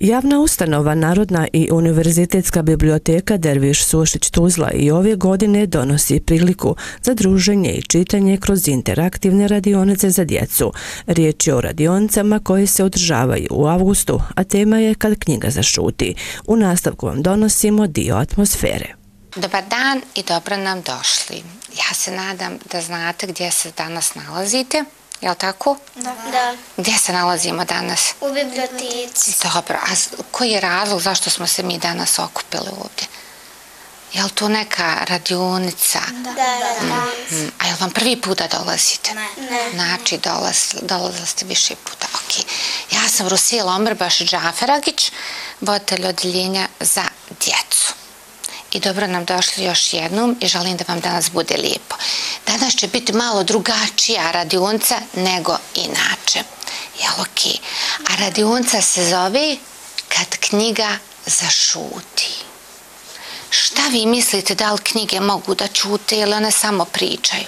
Javna ustanova Narodna i univerzitetska biblioteka Derviš Sušić Tuzla i ove godine donosi priliku za druženje i čitanje kroz interaktivne radionice za djecu. Riječ je o radionicama koje se održavaju u avgustu, a tema je Kad knjiga zašuti. U nastavku vam donosimo dio atmosfere. Dobar dan i dobro nam došli. Ja se nadam da znate gdje se danas nalazite. Je li tako? Da. Gdje se nalazimo danas? U biblioteci. Dobro, a koji je razlog zašto smo se mi danas okupili ovdje? Je li to neka radionica? Da. A je li vam prvi put da dolazite? Ne. Znači, dolazili ste više puta. Ok. Ja sam Rusila Omerbaš Džaferagić, voditelj odjeljenja za djecu. I dobro nam došli još jednom i želim da vam danas bude lijepo. Danas će biti malo drugačija radionica nego inače. Jel ok? A radionica se zove Kad knjiga zašuti. Šta vi mislite, da li knjige mogu da čute ili one samo pričaju?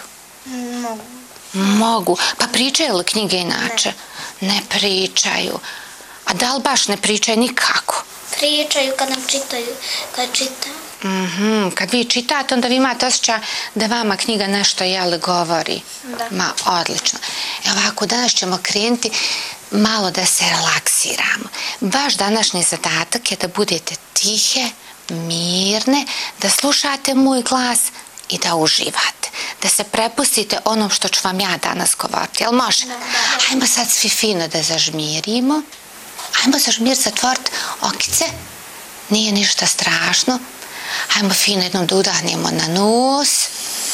Mogu. Pa pričaju li knjige inače? Ne pričaju. A da li baš ne pričaju nikako? Pričaju kad nam čitaju, kad čitaju. Kad vi čitate, onda vi imate osjećaj da vama knjiga nešto govori. Da. Ma, odlično. Ovako, danas ćemo krenuti malo da se relaksiramo. Vaš današnji zadatak je da budete tihe, mirne, da slušate moj glas i da uživate. Da se prepustite onom što ću vam ja danas govoriti. Jel može? Da. Hajmo sad svi fino da zažmirimo. Hajmo zažmiriti, zatvoriti okice. Nije ništa strašno. Hajmo fino jednom da udahnemo na nos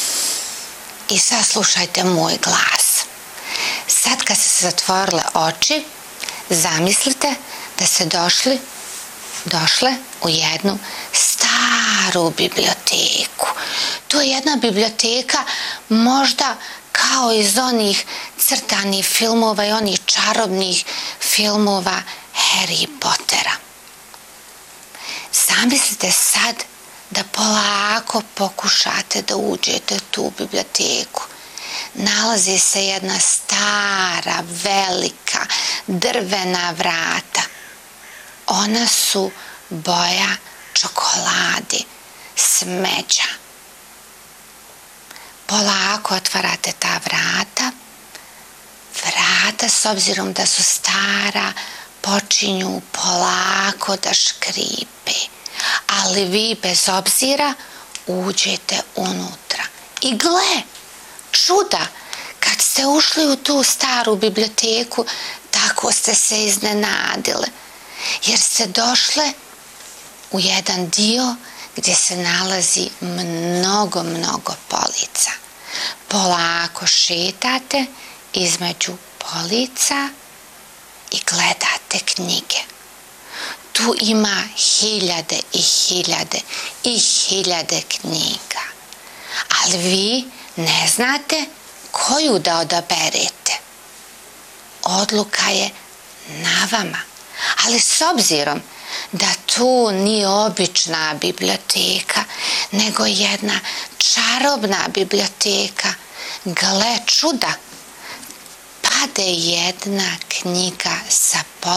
i sad slušajte moj glas. Sad kad ste se zatvorile oči, zamislite da ste došle u jednu staru biblioteku. To je jedna biblioteka možda kao iz onih crtanih filmova i onih čarobnih filmova Harry Pottera. Zamislite sad da polako pokušate da uđete u tu biblioteku. Nalazi se jedna stara, velika, drvena vrata. Ona su boja čokolade, smeđa. Polako otvarate ta vrata. Vrata, s obzirom da su stara, počinju polako da škripe. Ali vi bez obzira uđete unutra. I gle, čuda, kad ste ušli u tu staru biblioteku, tako ste se iznenadile. Jer ste došle u jedan dio gdje se nalazi mnogo polica. Polako šetate između polica i gledate knjige. Tu ima hiljade i hiljade knjiga. Ali vi ne znate koju da odaberete. Odluka je na vama. Ali s obzirom da tu nije obična biblioteka, nego jedna čarobna biblioteka, gle čuda, pade jedna knjiga sa